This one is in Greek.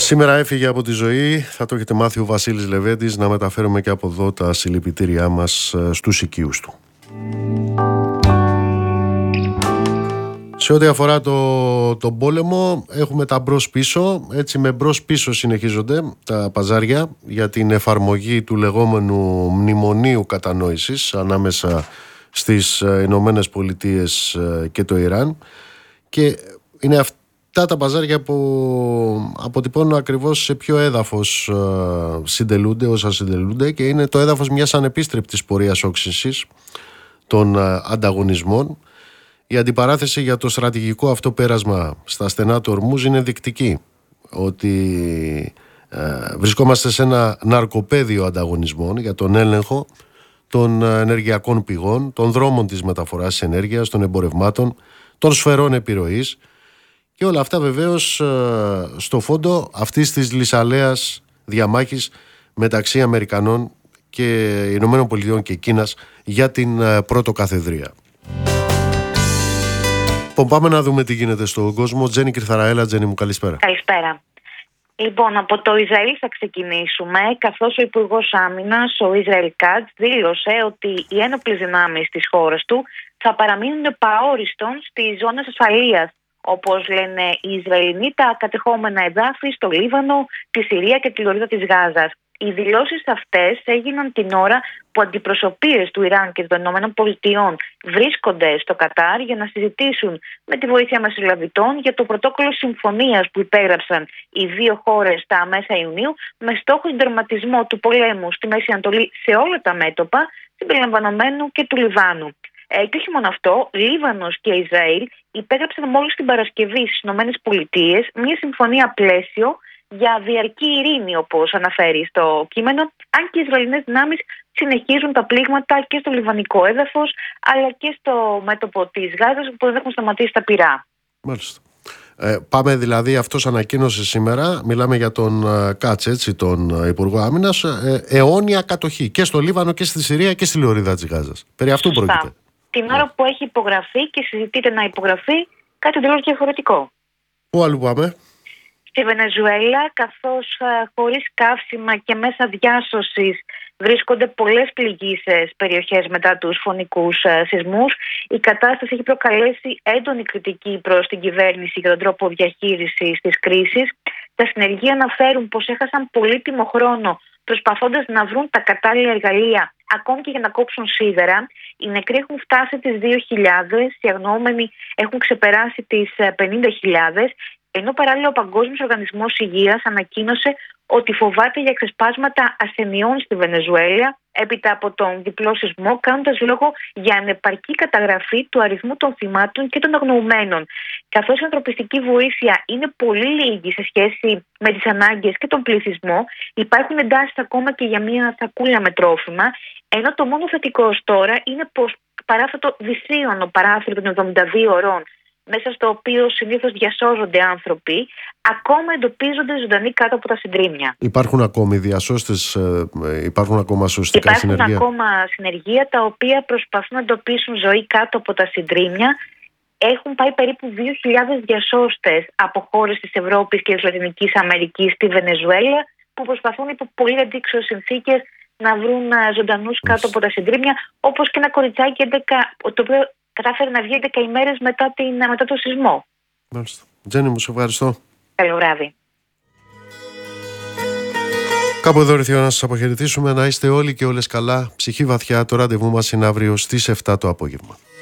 Σήμερα έφυγε από τη ζωή, θα το έχετε μάθει ο Βασίλης Λεβέντης, να μεταφέρουμε και από εδώ τα συλληπιτήριά μας στους οικείους του. Σε ό,τι αφορά τον πόλεμο, έχουμε τα μπρος-πίσω. Έτσι, με μπρος-πίσω συνεχίζονται τα παζάρια για την εφαρμογή του λεγόμενου μνημονίου κατανόησης ανάμεσα στις Ηνωμένες Πολιτείες και το Ιράν. Και είναι αυτά τα παζάρια που αποτυπώνουν ακριβώς σε ποιο έδαφος συντελούνται όσα συντελούνται, και είναι το έδαφος μιας ανεπίστρεπτης πορείας όξυνσης των ανταγωνισμών. Η αντιπαράθεση για το στρατηγικό αυτό πέρασμα στα στενά του Ορμούζ είναι δεικτική, ότι βρισκόμαστε σε ένα ναρκοπαίδιο ανταγωνισμών για τον έλεγχο των ενεργειακών πηγών, των δρόμων της μεταφοράς ενέργειας, των εμπορευμάτων, των σφαιρών επιρροής, και όλα αυτά βεβαίως στο φόντο αυτής της λυσαλέας διαμάχης μεταξύ Αμερικανών και Ηνωμένων Πολιτειών και Κίνας για την πρωτοκαθεδρία. Πάμε να δούμε τι γίνεται στον κόσμο. Τζέννη Κυρθαραέλα, Τζέννη μου, καλησπέρα. Καλησπέρα. Λοιπόν, από το Ισραήλ θα ξεκινήσουμε, καθώς ο Υπουργός Άμυνας, ο Ισραήλ Κάτς, δήλωσε ότι οι ένοπλες δυνάμεις της χώρας του θα παραμείνουν παόριστον στις ζώνες ασφαλείας, όπως λένε οι Ισραηλινοί, τα κατεχόμενα εδάφη στο Λίβανο, τη Συρία και τη λωρίδα της Γάζας. Οι δηλώσεις αυτές έγιναν την ώρα που αντιπροσωπείες του Ιράν και των ΗΠΑ βρίσκονται στο Κατάρ για να συζητήσουν με τη βοήθεια μεσολαβητών για το πρωτόκολλο συμφωνίας που υπέγραψαν οι δύο χώρες τα μέσα Ιουνίου, με στόχο τον τερματισμό του πολέμου στη Μέση Ανατολή σε όλα τα μέτωπα, συμπεριλαμβανομένου και του Λιβάνου. Και όχι μόνο αυτό, Λίβανος και Ισραήλ υπέγραψαν μόλις την Παρασκευή στις ΗΠΑ μια συμφωνία πλαίσιο για διαρκή ειρήνη, όπως αναφέρει στο κείμενο, αν και οι Ισραηλινές δυνάμεις συνεχίζουν τα πλήγματα και στο λιβανικό έδαφος, αλλά και στο μέτωπο της Γάζας, που δεν έχουν σταματήσει τα πυρά. Μάλιστα. Πάμε δηλαδή, αυτός ανακοίνωσε σήμερα, μιλάμε για τον Κάτς, έτσι, τον Υπουργό Άμυνας, αιώνια κατοχή και στο Λίβανο και στη Συρία και στη λωρίδα της Γάζας. Περί αυτού πρόκειται. Την ώρα που έχει υπογραφεί και συζητείται να υπογραφεί κάτι τελείως διαφορετικό. Πού αλλού πάμε? Στη Βενεζουέλα, καθώς χωρίς καύσιμα και μέσα διάσωσης βρίσκονται πολλές πληγείσες περιοχές μετά τους φωνικούς σεισμούς, η κατάσταση έχει προκαλέσει έντονη κριτική προς την κυβέρνηση για τον τρόπο διαχείρισης της κρίσης. Τα συνεργεία αναφέρουν πως έχασαν πολύτιμο χρόνο προσπαθώντας να βρουν τα κατάλληλα εργαλεία, ακόμη και για να κόψουν σίδερα. Οι νεκροί έχουν φτάσει τις 2.000, οι αγνοούμενοι έχουν ξεπεράσει τις 50.000, ενώ παράλληλα ο Παγκόσμιος Οργανισμός Υγείας ανακοίνωσε ότι φοβάται για ξεσπάσματα ασθενειών στη Βενεζουέλα έπειτα από τον διπλό σεισμό, κάνοντας λόγο για ανεπαρκή καταγραφή του αριθμού των θυμάτων και των αγνοουμένων. Καθώς η ανθρωπιστική βοήθεια είναι πολύ λίγη σε σχέση με τις ανάγκες και τον πληθυσμό, υπάρχουν εντάσεις ακόμα και για μια σακούλα με τρόφιμα, ενώ το μόνο θετικό ως τώρα είναι πως παρά αυτό το δυσίωνο παράθυρο των 72 ωρών, μέσα στο οποίο συνήθως διασώζονται άνθρωποι, ακόμα εντοπίζονται ζωντανοί κάτω από τα συντρίμμια. Υπάρχουν ακόμη διασώστες, υπάρχουν ακόμα σωστικά συνεργεία? Υπάρχουν ακόμα συνεργεία τα οποία προσπαθούν να εντοπίσουν ζωή κάτω από τα συντρίμμια. Έχουν πάει περίπου 2.000 διασώστες από χώρες της Ευρώπης και της Λατινικής Αμερικής στη Βενεζουέλα, που προσπαθούν υπό πολύ αντίξωες συνθήκες να βρουν ζωντανούς κάτω από τα συντρίμμια, όπως και ένα κοριτσάκι 11, το οποίο κατάφερε να βγει 11 ημέρες μετά το σεισμό. Μάλιστα. Τζέννη μου, σε ευχαριστώ. Καλό βράδυ. Κάπου εδώ ήρθε η ώρα να σας αποχαιρετήσουμε. Να είστε όλοι και όλες καλά. Ψυχή βαθιά. Το ραντεβού μας είναι αύριο στις 7 το απόγευμα.